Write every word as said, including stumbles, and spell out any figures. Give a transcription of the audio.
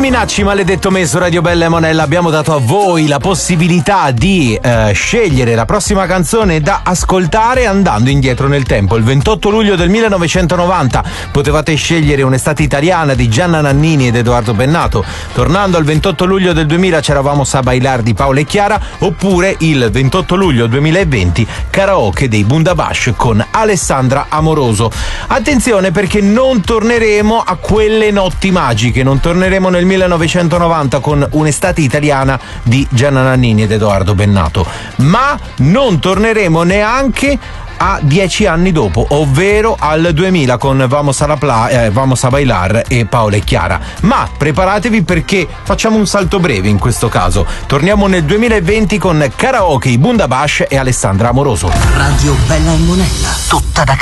Minacci, maledetto me su Radio Bella e Monella. Abbiamo dato a voi la possibilità di eh, scegliere la prossima canzone da ascoltare andando indietro nel tempo. Il ventotto luglio del millenovecentonovanta potevate scegliere Un'estate italiana di Gianna Nannini ed Edoardo Bennato. Tornando al ventotto luglio del duemila c'eravamo Sa bailar di Paola e Chiara, oppure il ventotto luglio duemilaventi Karaoke dei Bundabash con Alessandra Amoroso. Attenzione, perché non torneremo a quelle notti magiche, non torneremo nel millenovecentonovanta con Un'estate italiana di Gianna Nannini ed Edoardo Bennato, ma non torneremo neanche a dieci anni dopo, ovvero al duemila con Vamos a, la pla- eh, Vamos a bailar e Paola e Chiara. Ma preparatevi, perché facciamo un salto breve in questo caso. Torniamo nel duemilaventi con Karaoke, i Bundabash e Alessandra Amoroso. Radio Bella e Monella, tutta da